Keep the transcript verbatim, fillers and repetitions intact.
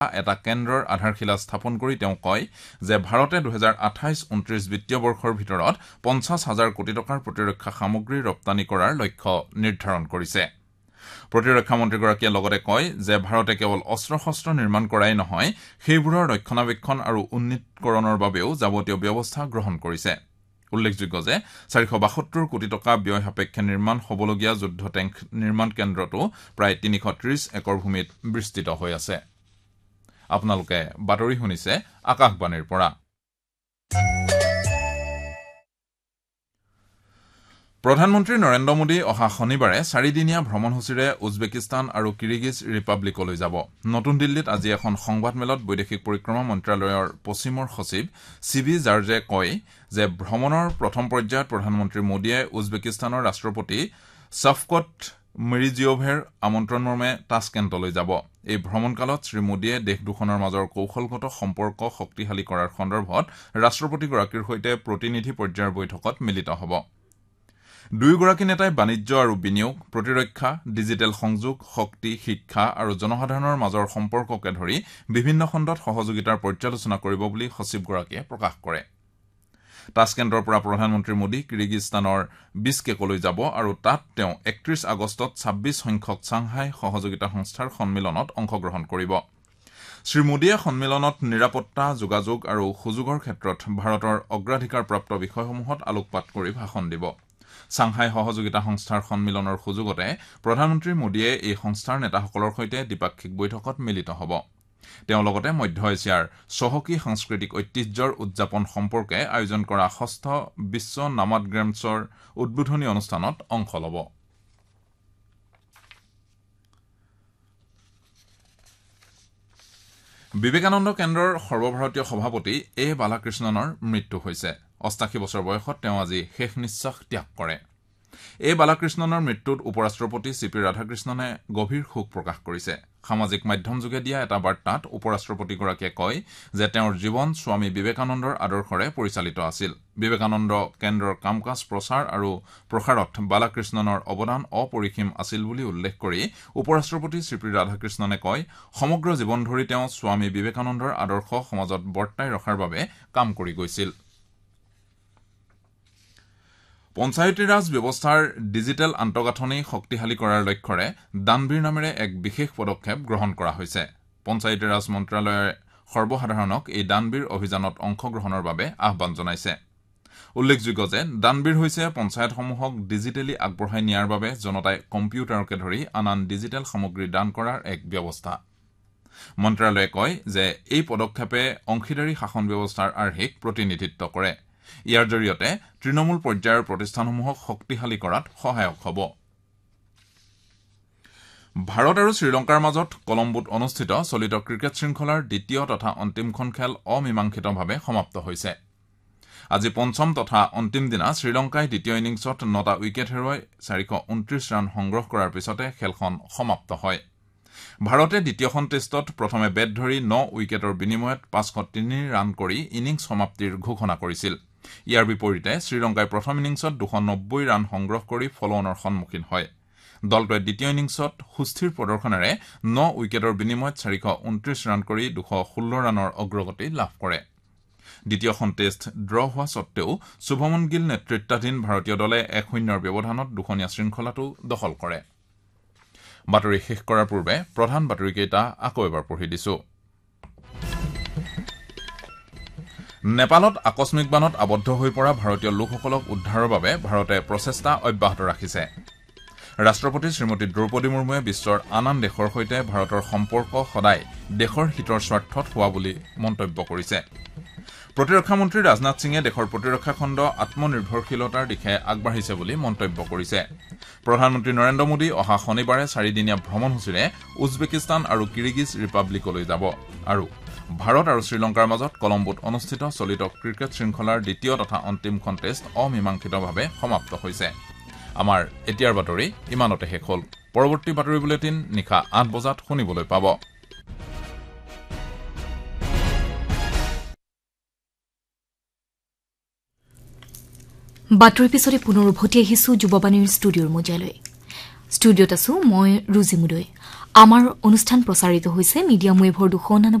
এটা কেন্দ্ৰৰ আধাৰশিলা স্থাপন কৰি তেওঁ কয় যে ভাৰতে দুহেজাৰ আঠাইছ ঊনত্ৰিশ বিত্তীয় বৰ্ষৰ ভিতৰত পঞ্চাছ হাজাৰ কোটি টকাৰ প্ৰতিৰক্ষা সামগ্ৰী ৰপ্তানি কৰাৰ লক্ষ্য নিৰ্ধাৰণ কৰিছে। প্ৰতিৰক্ষা মন্ত্ৰীগৰাকীয়ে লগতে কয় যে ভাৰতে কেৱল অস্ত্ৰ শস্ত্ৰ নিৰ্মাণ কৰাই নহয়, সেইবোৰৰ ৰক্ষণাবেক্ষণ আৰু উন্নীতকৰণৰ বাবেও যাৱতীয় ব্যৱস্থা গ্ৰহণ কৰিছে। উল্লেখযোগ্য যে চাৰিশ বাসত্তৰ কোটি টকা ব্যয় সাপেক্ষে নিৰ্মাণ হবলগীয়া যুদ্ধ টেংক নিৰ্মাণ কেন্দ্ৰটো প্ৰায় তিনিশ ত্ৰিশ একৰ ভূমিত বিস্তৃত হৈ আছে। আপোনালোকে বাতৰি শুনিছে আকাশবাণীৰ পৰা। প্ৰধানমন্ত্ৰী নৰেন্দ্ৰ মোদী অহা শনিবাৰে চাৰিদিনীয়া ভ্ৰমণসূচীৰে উজবেকিস্তান আৰু কিৰিগিজ ৰিপাব্লিকলৈ যাব। নতুন দিল্লীত আজি এখন সংবাদমেলত বৈদেশিক পৰিক্ৰমা মন্ত্ৰালয়ৰ পশ্চিমৰ সচিব চিবি জাৰ্জে কয় যে ভ্ৰমণৰ প্ৰথম পৰ্যায়ত প্ৰধানমন্ত্ৰী মোদীয়ে উজবেকিস্তানৰ ৰাষ্ট্ৰপতি শ্বাফকট মিৰিজিয়োভেৰ আমন্ত্ৰণমৰ্মে তাছকেণ্টলৈ যাব। এই ভ্ৰমণকালত শ্ৰীমোদীয়ে দেশ দুখনৰ মাজৰ কৌশলগত সম্পৰ্ক শক্তিশালী কৰাৰ সন্দৰ্ভত ৰাষ্ট্ৰপতিগৰাকীৰ সৈতে প্ৰতিনিধি পৰ্যায়ৰ বৈঠকত মিলিত হ'ব। দুয়োগৰাকী নেতাই বাণিজ্য আৰু বিনিয়োগ, প্ৰতিৰক্ষা, ডিজিটেল সংযোগ, শক্তি, শিক্ষা আৰু জনসাধাৰণৰ মাজৰ সম্পৰ্ককে ধৰি বিভিন্ন খণ্ডত সহযোগিতাৰ পৰ্যালোচনা কৰিব বুলি সচিবগৰাকীয়ে প্ৰকাশ কৰে। তাছকেণ্টৰ পৰা প্ৰধানমন্ত্ৰী মোদী কিৰিগিস্তানৰ বিছকেকলৈ যাব আৰু তাত তেওঁ একত্ৰিশ আগষ্টত ছাব্বিছ সংখ্যক চাংহাই সহযোগিতা সংস্থাৰ সন্মিলনত অংশগ্ৰহণ কৰিব। শ্ৰীমোদীয়ে সন্মিলনত নিৰাপত্তা, যোগাযোগ আৰু সুযোগৰ ক্ষেত্ৰত ভাৰতৰ অগ্ৰাধিকাৰপ্ৰাপ্ত বিষয়সমূহত আলোকপাত কৰি ভাষণ দিব। চাংহাই সহযোগিতা সংস্থাৰ সন্মিলনৰ সুযোগতে প্ৰধানমন্ত্ৰী মোদীয়ে এই সংস্থাৰ নেতাসকলৰ সৈতে দ্বিপাক্ষিক বৈঠকত মিলিত হ'ব। তেওঁ লগতে মধ্য এছিয়াৰ চহকী সাংস্কৃতিক ঐতিহ্যৰ উদযাপন সম্পৰ্কে আয়োজন কৰা ষষ্ঠ বিশ্ব নামাড গেমছৰ উদ্বোধনী অনুষ্ঠানত অংশ ল'ব। বিবেকানন্দ কেন্দ্ৰৰ সৰ্বভাৰতীয় সভাপতি এ বালাকৃষ্ণনৰ মৃত্যু হৈছে। অষ্টাশী বছৰ বয়সত তেওঁ আজি শেষ নিশ্বাস ত্যাগ কৰে। এ বালাকৃষ্ণনৰ মৃত্যুত উপ ৰাষ্ট্ৰপতি চি পি ৰাধাকৃষ্ণনে গভীৰ শোক প্ৰকাশ কৰিছে। সামাজিক মাধ্যমযোগে দিয়া এটা বাৰ্তাত উপ ৰাষ্ট্ৰপতিগৰাকীয়ে কয় যে তেওঁৰ জীৱন স্বামী বিবেকানন্দৰ আদৰ্শৰে পৰিচালিত আছিল। বিবেকানন্দ কেন্দ্ৰৰ কাম কাজ প্ৰচাৰ আৰু প্ৰসাৰত বালাকৃষ্ণনৰ অৱদান অপৰিসীম আছিল বুলি উল্লেখ কৰি উপ ৰাষ্ট্ৰপতি চি পি ৰাধাকৃষ্ণনে কয়, সমগ্ৰ জীৱন ধৰি তেওঁ স্বামী বিবেকানন্দৰ আদৰ্শ সমাজত বৰ্তাই ৰখাৰ বাবে কাম কৰি গৈছিল। পঞ্চায়তী ৰাজ ব্যৱস্থাৰ ডিজিটেল আন্তঃগাঁথনি শক্তিশালী কৰাৰ লক্ষ্যৰে দানবীৰ নামেৰে এক বিশেষ পদক্ষেপ গ্ৰহণ কৰা হৈছে। পঞ্চায়তী ৰাজ মন্ত্ৰালয়ে সৰ্বসাধাৰণক এই দানবীৰ অভিযানত অংশগ্ৰহণৰ বাবে আহ্বান জনাইছে। উল্লেখযোগ্য যে দানবীৰ হৈছে পঞ্চায়তসমূহক ডিজিটেলি আগবঢ়াই নিয়াৰ বাবে জনতাই কম্পিউটাৰকে ধৰি আন আন ডিজিটেল সামগ্ৰী দান কৰাৰ এক ব্যৱস্থা। মন্ত্ৰালয়ে কয় যে এই পদক্ষেপে অংশীদাৰী শাসন ব্যৱস্থাৰ আৰ্হিক প্ৰতিনিধিত্ব কৰে। ইয়াৰ জৰিয়তে তৃণমূল পৰ্যায়ৰ প্ৰতিষ্ঠানসমূহক শক্তিশালী কৰাত সহায়ক হ'ব। ভাৰত আৰু শ্ৰীলংকাৰ মাজত কলম্বোত অনুষ্ঠিত চলিত ক্ৰিকেট শৃংখলাৰ দ্বিতীয় তথা অন্তিমখন খেল অমীমাংসিতভাৱে সমাপ্ত হৈছে। আজি পঞ্চম তথা অন্তিম দিনা শ্ৰীলংকাই দ্বিতীয় ইনিংছত নটা উইকেট হেৰুৱাই চাৰিশ ঊনত্ৰিশ ৰান সংগ্ৰহ কৰাৰ পিছতে খেলখন সমাপ্ত হয়। ভাৰতে দ্বিতীয়খন টেষ্টত প্ৰথমে বেট ধৰি ন উইকেটৰ বিনিময়ত পাঁচশ তিনি ৰান কৰি ইনিংছ সমাপ্তিৰ ঘোষণা কৰিছিল। ইয়াৰ বিপৰীতে শ্ৰীলংকাই প্ৰথম ইনিংছত দুশ নব্বৈ ৰান সংগ্ৰহ কৰি ফল'অনৰ সন্মুখীন হয়। দলটোৱে দ্বিতীয় ইনিংছত সুস্থিৰ প্ৰদৰ্শনেৰে ন উইকেটৰ বিনিময়ত চাৰিশ ঊনত্ৰিশ ৰান কৰি দুশ ষোল্ল ৰানৰ অগ্ৰগতি লাভ কৰে। দ্বিতীয়খন টেষ্ট ড্ৰ হোৱা স্বত্তেও শুভমন গিল নেতৃত্বাধীন ভাৰতীয় দলে এক শূন্যৰ ব্যৱধানত দুখনীয়া শৃংখলাটো দখল কৰে। বাতৰি শেষ কৰাৰ পূৰ্বে প্ৰধান বাতৰিকেইটা আকৌ এবাৰ পঢ়ি দিছো। নেপালত আকস্মিক বানত আবদ্ধ হৈ পৰা ভাৰতীয় লোকসকলক উদ্ধাৰৰ বাবে ভাৰতে প্ৰচেষ্টা অব্যাহত ৰাখিছে। ৰাষ্ট্ৰপতি শ্ৰীমতী দ্ৰৌপদী মুৰ্মুৱে বিশ্বৰ আন আন দেশৰ সৈতে ভাৰতৰ সম্পৰ্ক সদায় দেশৰ হিতৰ স্বাৰ্থত হোৱা বুলি মন্তব্য কৰিছে। প্ৰতিৰক্ষা মন্ত্ৰী ৰাজনাথ সিঙে দেশৰ প্ৰতিৰক্ষা খণ্ড আত্মনিৰ্ভৰশীলতাৰ দিশে আগবাঢ়িছে বুলি মন্তব্য কৰিছে। প্ৰধানমন্ত্ৰী নৰেন্দ্ৰ মোদী অহা শনিবাৰে চাৰিদিনীয়া ভ্ৰমণসূচীৰে উজবেকিস্তান আৰু কিৰিগিজ ৰিপাব্লিকলৈ যাব আৰু ভাৰত আৰু শ্ৰীলংকাৰ মাজত কলম্বোত অনুষ্ঠিত চলিত ক্ৰিকেট শৃংখলাৰ দ্বিতীয় তথা অন্তিমখন টেষ্ট অমীমাংসিতভাৱে সমাপ্ত হৈছে। আমাৰ এতিয়াৰ বাতৰি ইমানতে শেষ হ'ল। পৰৱৰ্তী বাতৰি বুলেটিন নিশা আঠ বজাত শুনিবলৈ পাব। বাতৰিৰ পিছতে পুনৰ উভতি আহিছো যুৱবাণীৰ ষ্টুডিঅ'ৰ মজিয়ালৈ। ষ্টুডিঅ'ত আছো মই ৰুজি মুদৈ আমাৰ অনুষ্ঠান প্ৰচাৰিত হৈছে মিডিয়াম ৱেভৰ দুশ